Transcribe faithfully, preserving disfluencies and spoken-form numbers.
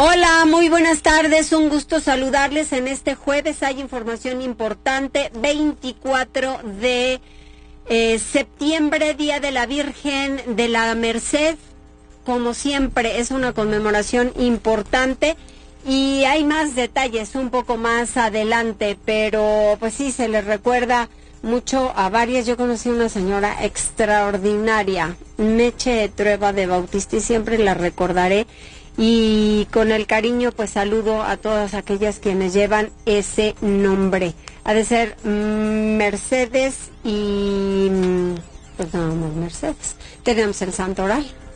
Hola, muy buenas tardes, un gusto saludarles en este jueves. Hay información importante, veinticuatro de eh, septiembre, Día de la Virgen de la Merced. Como siempre, es una conmemoración importante y hay más detalles un poco más adelante, pero pues sí, se les recuerda mucho a varias. Yo conocí a una señora extraordinaria, Meche Trueba de Bautista, y siempre la recordaré. Y con el cariño pues saludo a todas aquellas quienes llevan ese nombre. Ha de ser mm, Mercedes y... pues nada más Mercedes. Tenemos el Santoral.